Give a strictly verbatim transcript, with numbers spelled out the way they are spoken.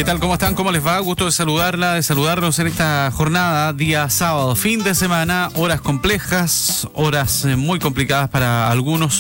¿Qué tal? ¿Cómo están? ¿Cómo les va? Gusto de saludarla, de saludarnos en esta jornada, día sábado, fin de semana, horas complejas, horas muy complicadas para algunos